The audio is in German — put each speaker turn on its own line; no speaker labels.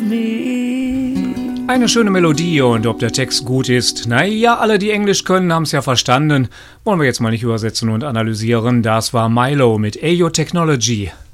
Eine schöne Melodie, und ob der Text gut ist, naja, alle, die Englisch können, haben es ja verstanden. Wollen wir jetzt mal nicht übersetzen und analysieren. Das war Milo mit Ayo Technology.